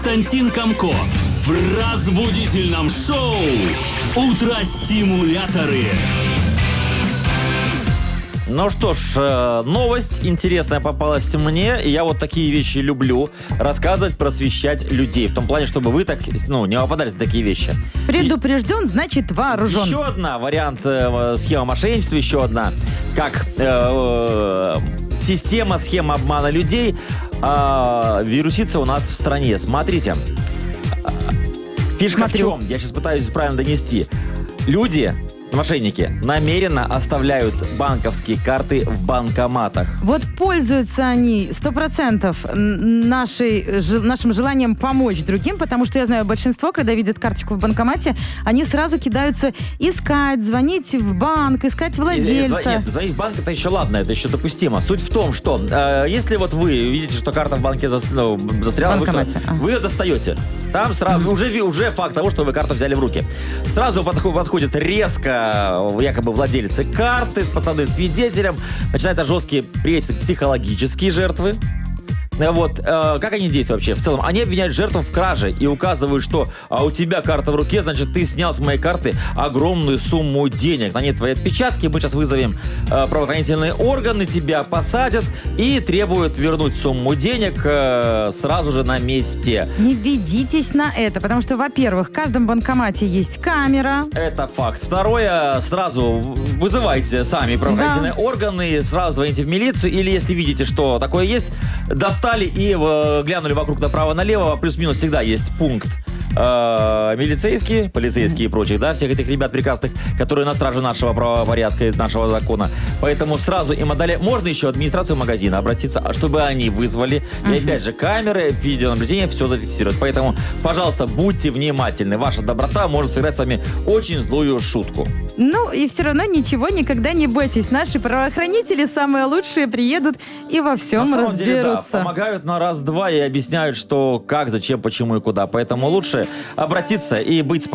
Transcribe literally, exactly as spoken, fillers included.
Константин Камко в разбудительном шоу «Утро-стимуляторы». Ну что ж, новость интересная попалась мне, и я вот такие вещи люблю, рассказывать, просвещать людей, в том плане, чтобы вы так, ну, не попадались на такие вещи. Предупрежден, значит вооружен. Еще одна вариант э, схемы мошенничества, еще одна, как э, э, система, схема обмана людей э, вирусится у нас в стране. Смотрите, фишка Смотрю. в чем, я сейчас пытаюсь правильно донести. Люди... Мошенники намеренно оставляют банковские карты в банкоматах. Вот пользуются они сто процентов нашей, ж, нашим желанием помочь другим, потому что я знаю, большинство, когда видят карточку в банкомате, они сразу кидаются искать, звонить в банк, искать владельца. Нет, звонить в банк это еще ладно, это еще допустимо. Суть в том, что э, если вот вы видите, что карта в банке за, ну, застряла, вы, что, а. вы ее достаете. Там сразу mm-hmm. уже, уже факт того, что вы карту взяли в руки. Сразу подходит, подходит резко якобы владельцы карты с подставным свидетелем. Начинаются жесткие прессинг психологические жертвы. Вот, э, как они действуют вообще? В целом, они обвиняют жертву в краже и указывают, что а у тебя карта в руке, значит, ты снял с моей карты огромную сумму денег. На ней твои отпечатки, мы сейчас вызовем э, правоохранительные органы, тебя посадят и требуют вернуть сумму денег э, сразу же на месте. Не ведитесь на это, потому что, во-первых, в каждом банкомате есть камера. Это факт. Второе, сразу вызывайте сами правоохранительные да. органы, сразу звоните в милицию, или если видите, что такое есть, достали и э, глянули вокруг направо-налево, плюс-минус всегда есть пункт э, милицейские, полицейские mm-hmm. и прочих, да, всех этих ребят прекрасных, которые на страже нашего правопорядка и нашего закона. Поэтому сразу им отдали. Можно еще администрацию магазина обратиться, чтобы они вызвали. Mm-hmm. И опять же, камеры, видеонаблюдение все зафиксируют. Поэтому, пожалуйста, будьте внимательны. Ваша доброта может сыграть с вами очень злую шутку. Ну, и все равно ничего никогда не бойтесь. Наши правоохранители самые лучшие приедут и во всем на самом разберутся. Деле, да, помогают на раз-два и объясняют, что как, зачем, почему и куда. Поэтому лучше обратиться и быть спокойным.